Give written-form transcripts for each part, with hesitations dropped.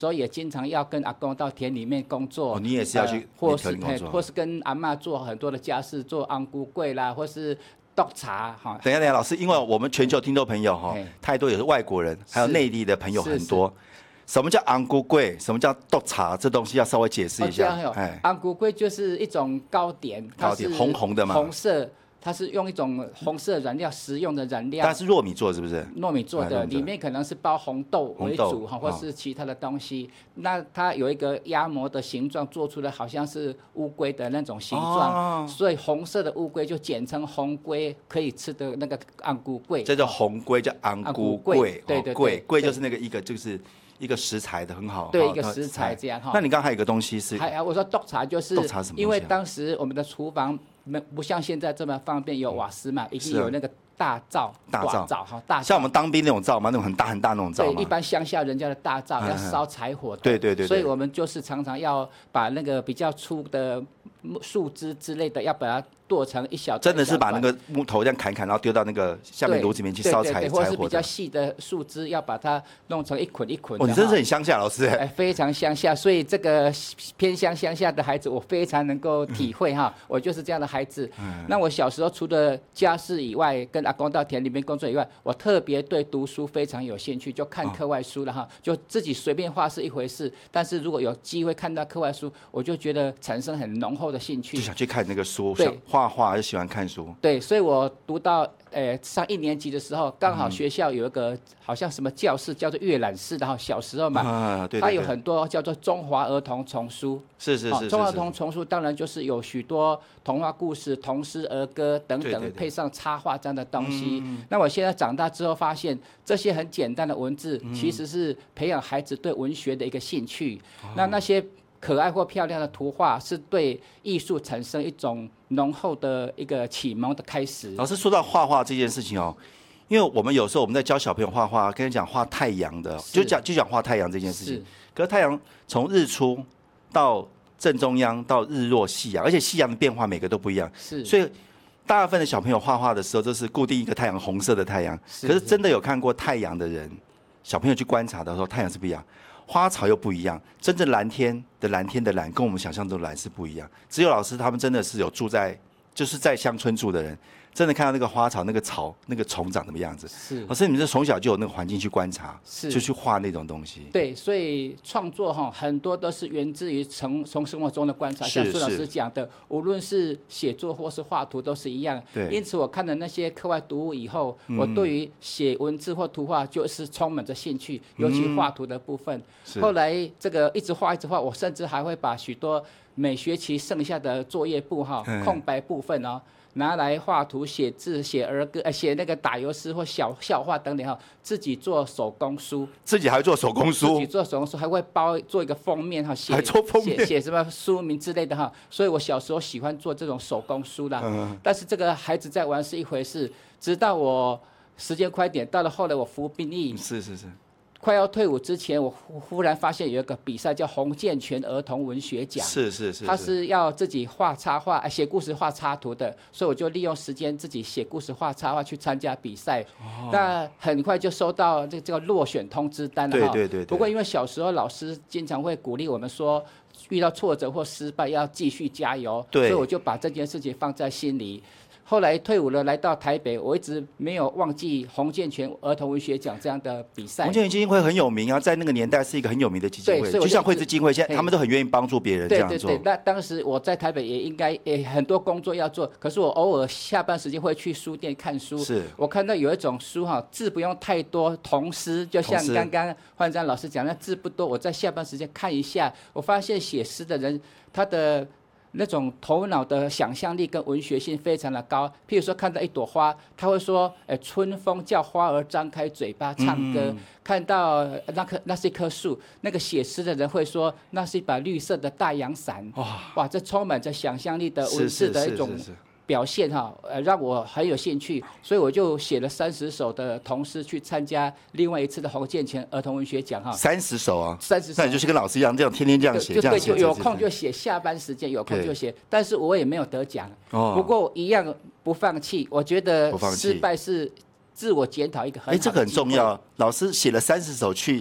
时候也经常要跟阿公到田里面工作。 你也是要去或是跟阿嬷做很多的家事，做安菇粿啦，或是督茶哈。 等一下，老师，因为我们全球听众朋友哈太多，也是外国人，还有内地的朋友很多。什么叫安菇粿？什么叫督茶？这东西要稍微解释一下。 安菇粿就是一种糕点，它是红红的嘛， 红色。它是用一种红色燃料，食用的燃料。 它是糯米做，是不是？ 糯米做的，里面可能是包红豆为主哈，或是其他的东西。那它有一个压模的形状，做出的好像是乌龟的那种形状，所以红色的乌龟就简称红龟，可以吃的那个安菇粿。 这叫红龟，叫安菇粿。 对对对，粿就是那个就是一个食材的很好。 对，一个食材这样哈。 那你刚刚还有一个东西是？ 我说督茶就是督茶什么？ 因为当时我们的厨房不像现在这么方便，有瓦斯嘛，已经有那个大灶哈， 像我们当兵那种灶嘛，那种很大很大那种灶嘛。 对，一般乡下人家的大灶要烧柴火的。 对。 所以我们就是常常要把那个比较粗的树枝之类的，要把它剁成一小段。 真的是把那个木头这样砍，然后丢到那个下面炉子里面去烧柴火。 或是比较细的树枝，要把它弄成一捆一捆的。 你真是很乡下老师非常乡下，所以这个偏乡下的孩子，我非常能够体会哈。我就是这样的孩子。那我小时候除了家事以外，跟阿公到田里面工作以外，我特别对读书非常有兴趣，就看课外书了哈。就自己随便画是一回事，但是如果有机会看到课外书，我就觉得产生很浓厚的兴趣， 就想去看那个书，想画画就喜欢看书。 对，所以我读到上1年级的时候，刚好学校有一个好像什么教室叫做阅览室的哈，小时候嘛，它有很多叫做中华儿童丛书。 是。 中华儿童丛书当然就是有许多童话故事、童诗儿歌等等，配上插画这样的东西。那我现在长大之后发现，这些很简单的文字，其实是培养孩子对文学的一个兴趣。那些可爱或漂亮的图画，是对艺术产生一种浓厚的一个启蒙的开始。 老师说到画画这件事情哦，因为我们有时候我们在教小朋友画画，跟你讲画太阳的，就讲画太阳这件事情。可是太阳从日出到正中央到日落夕阳，而且夕阳的变化每个都不一样，所以大部分的小朋友画画的时候都是固定一个太阳，红色的太阳。可是真的有看过太阳的人，小朋友去观察的时候，太阳是不一样。花草又不一样，真正蓝天的蓝跟我们想象中的蓝是不一样。只有老师他们真的是有住在，就是在乡村住的人，真的看到那个花草、那个草、那个虫长什么样子。老师，你们是从小就有那个环境去观察，就去画那种东西。 对，所以创作很多都是源自于从生活中的观察，像苏老师讲的，无论是写作或是画图都是一样。因此我看了那些课外读物以后，我对于写文字或图画就是充满着兴趣，尤其画图的部分。后来这个一直画，我甚至还会把许多每学期剩下的作业簿空白部分拿来画图、写字、写儿歌、写那个打油诗或笑话等等自己做手工书。 自己还做手工书？ 自己做手工书，还会做一个封面还做封面， 写什么书名之类的所以我小时候喜欢做这种手工书啦。但是这个孩子在玩是一回事，直到我时间快点，到了后来我服兵役。 是。 快要退伍之前，我忽然发现有一个比赛叫洪建全儿童文学奖。 是。 他是要自己画插画、写故事、画插图的，所以我就利用时间自己写故事、画插画去参加比赛。那很快就收到这个落选通知单了。 对。 不过因为小时候老师经常会鼓励我们说，遇到挫折或失败要继续加油，所以我就把这件事情放在心里。后来退伍了，来到台北，我一直没有忘记洪建全儿童文学奖这样的比赛。 洪建全基金会很有名在那个年代是一个很有名的基金会，就像惠智基金会，现在他们都很愿意帮助别人这样做。 对。那当时我在台北也很多工作要做，可是我偶尔下班时间会去书店看书。我看到有一种书字不用太多，童诗，就像刚刚焕章老师讲，那字不多，我在下班时间看一下，我发现写诗的人他的那种头脑的想象力跟文学性非常的高。譬如说看到一朵花，他会说春风叫花儿张开嘴巴唱歌。看到那是一棵树，那个写诗的人会说那是一把绿色的大阳伞。哇，这充满着想象力的文字的一种表现让我很有兴趣，所以我就写了30首的童诗去参加另外一次的洪建全儿童文学奖 30首啊 ，30首， 那你就是跟老师一样，这样天天这样写， 就有空就写，下班时间有空就写，但是我也没有得奖。不过一样不放弃，我觉得失败是自我检讨一个很好的机会。 这个很重要。老师写了30首去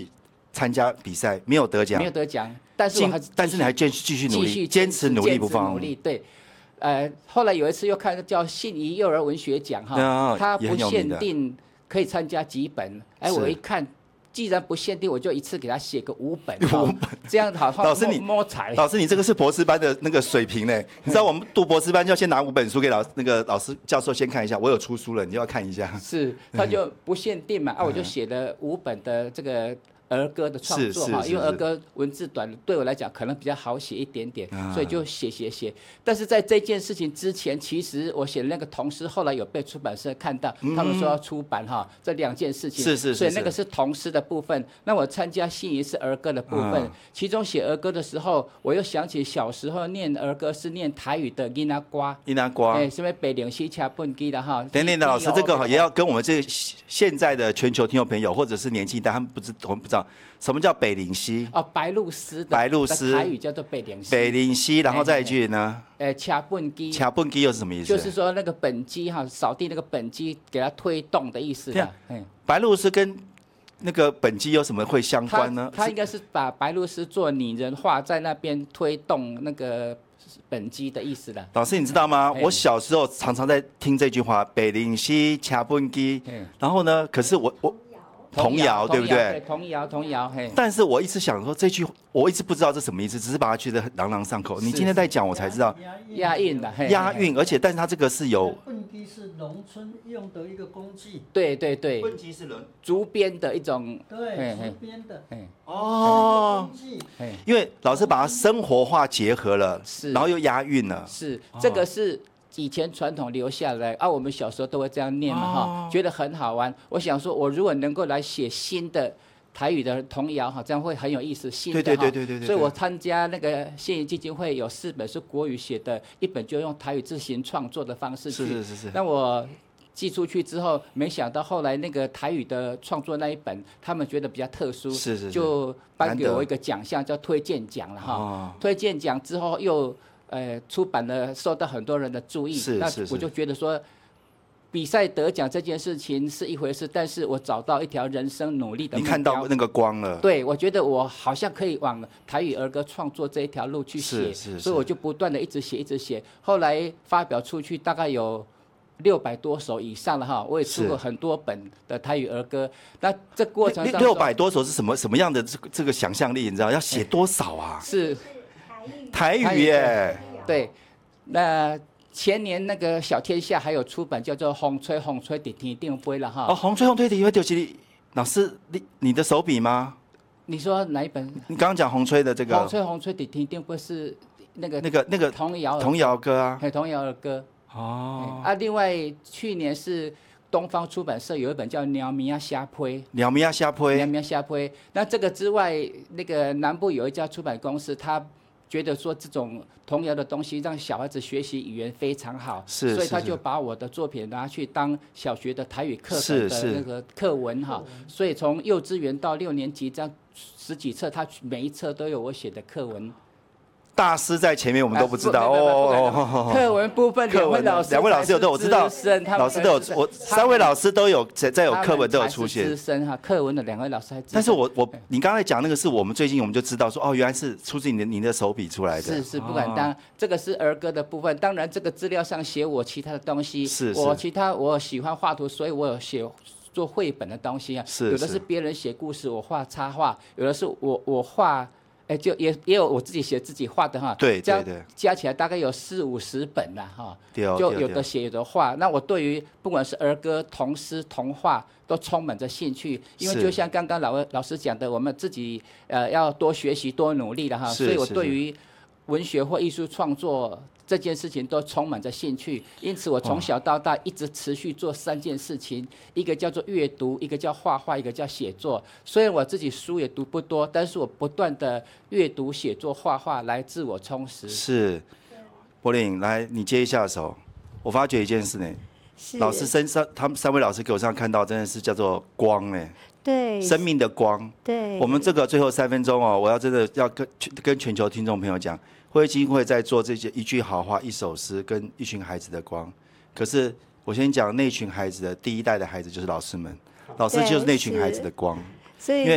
参加比赛，没有得奖， 没有得奖，但是你还继续努力，坚持努力不放。 努力，对。后来有一次又看叫信宜幼儿文学奖哈，它不限定可以参加几本，我一看。既然不限定，我就一次给他写个5本，这样好像摸彩。 老师，你这个是博士班的那个水平呢？你知道我们读博士班就要先拿5本书给老师教授先看一下，我有出书了，你就要看一下。 是，他就不限定嘛，我就写了5本的这个儿歌的创作哈，因为儿歌文字短，对我来讲可能比较好写一点点，所以就写。但是在这件事情之前，其实我写的那个童诗，后来有被出版社看到，他们说要出版哈，这2件事情，所以那个是童诗的部分。那我参加信宜是儿歌的部分，其中写儿歌的时候，我又想起小时候念儿歌是念台语的囡仔歌，什么北岭西恰本基的哈。 等等，老师这个也要跟我们这现在的全球听众朋友或者是年轻一代，他们我们不知道。什么叫北岭西？ 白鹭鸶的台语叫做北岭西。 北岭西，然后再一句呢？ 掐本基。 掐本基又是什么意思？ 就是说那个本基哈，扫地那个本基给它推动的意思的。 白鹭鸶跟那个本基有什么会相关呢？ 他应该是把白鹭鸶做拟人化，在那边推动那个本基的意思的。 老师，你知道吗？我小时候常常在听这句话，北岭西掐本基。然后呢，可是我。童谣对不对？ 童谣， 但是我一直想说这句，我一直不知道这什么意思，只是把它觉得朗朗上口。你今天在讲，我才知道押韵的， 押韵，而且但是它这个是有。 畚箕是农村用的一个工具。 对。 畚箕是竹编的一种。 对，竹编的。 哦。因为老师把它生活化结合了，然后又押韵了。 是，这个是。以前传统留下来我们小时候都会这样念嘛哈，觉得很好玩。我想说，我如果能够来写新的台语的童谣哈，这样会很有意思。新的对。 所以我参加那个信宜基金会有4本是国语写的，1本就用台语自行创作的方式去。 是。 那我寄出去之后，没想到后来那个台语的创作那一本，他们觉得比较特殊，就颁给我一个奖项叫推荐奖了哈。推荐奖之后又。出版了，受到很多人的注意。那我就觉得说，比赛得奖这件事情是一回事，但是我找到一条人生努力的目标。 你看到那个光了。 对，我觉得我好像可以往台语儿歌创作这一条路去写，所以我就不断的一直写。后来发表出去大概有600多首以上了哈，我也出过很多本的台语儿歌。那这过程当中 600多首是什么样的这个想象力？你知道要写多少啊？ 是。 台语耶， 对，那前年那个小天下还有出版叫做《风吹风吹在天顶飞》了哈。 风吹风吹在天顶飞就是老师你的手笔吗？ 你说哪一本？ 你刚刚讲风吹的这个。 风吹风吹在天顶飞是那个童谣歌啊。 童谣的歌。另外去年是。东方出版社有一本叫《鸟咪啊虾胚》， 鸟咪啊虾胚。那这个之外，那个南部有一家出版公司，他觉得说这种童谣的东西让小孩子学习语言非常好，所以他就把我的作品拿去当小学的台语课本的那个课文哈。所以从幼稚园到6年级这样10几册，他每一册都有我写的课文。 大师在前面，我们都不知道课文部分，两位老师都我知道，老师都有3位老师都有在有课文都有出现。 资深哈，课文的2位老师还。 但是你刚才讲那个是我们最近我们就知道说原来是出自你的手笔出来的。 是不敢当，这个是儿歌的部分。当然这个资料上写我其他的东西，我喜欢画图，所以我有写做绘本的东西啊。有的是别人写故事，我画插画；有的是我画。就也有我自己写自己画的哈， 对， 加起来大概有40-50本啦哈，就有的写有的画。那我对于不管是儿歌、童诗、童话都充满着兴趣，因为就像刚刚老师讲的，我们自己要多学习、多努力的哈，所以我对于文学或艺术创作这件事情都充满着兴趣，因此我从小到大一直持续做3件事情，一个叫做阅读，一个叫画画，一个叫写作。虽然我自己书也读不多，但是我不断的阅读、写作、画画来自我充实。 是，柏霖来，你接一下手。我发觉一件事呢，老师身上他们3位老师给我上看到，真的是叫做光呢。 对， 生命的光。 对， 我们这个最后3分钟我要真的要跟全球听众朋友讲。会基金会在做这些一句好话、一首诗跟一群孩子的光，可是我先讲那群孩子的第一代的孩子就是老师们，老师就是那群孩子的光，因为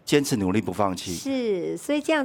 坚持努力不放弃。 是，所以这样